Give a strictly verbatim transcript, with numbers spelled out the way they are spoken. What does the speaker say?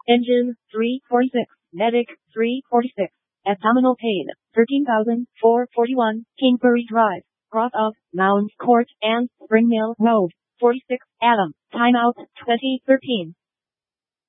Engine, three forty-six. Medic, three forty-six. Abdominal pain, thirteen thousand four hundred forty-one. Kingsbury Drive, Cross of Mounds Court and Spring Mill Road, forty-six. Adam, timeout, twenty thirteen.